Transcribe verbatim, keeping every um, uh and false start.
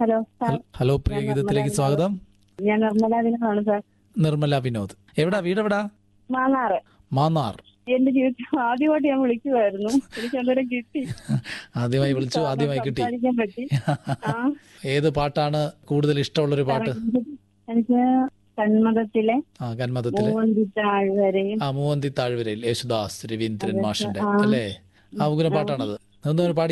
Hello sir. Hello, പ്രിയഗീതത്തിലേക്ക് സ്വാഗതം. ഞാൻ Nirmala വിനോദാണ് sir. Nirmala Vinod. എവിടാ വീടെവിടാ? മാന്നാറ്. മാന്നാർ. എന്റെ ജീവിതത്തിൽ ആദ്യമായിട്ട് ഞാൻ വിളിക്കുമായിരുന്നു. എനിക്ക് അന്നേരം കിട്ടി. ആദ്യമായി വിളിച്ചു, ആദ്യമായി കിട്ടി. സംസാരിക്കാൻ പറ്റി. ആ ഏത് പാട്ടാണ് കൂടുതൽ ഇഷ്ടമുള്ളൊരു പാട്ട്? എനിക്ക് കന്മതത്തിലെ ആ കന്മതത്തിലെ മൂവന്തി താഴ്വരയിൽ. ആ മൂവന്തി താഴ്വരയിൽ യേശുദാസ് രവീന്ദ്രൻ മാഷിന്റെ അല്ലേ? ആ ഉഗ്ര പാട്ടാണത്. അതൊന്നും പാടി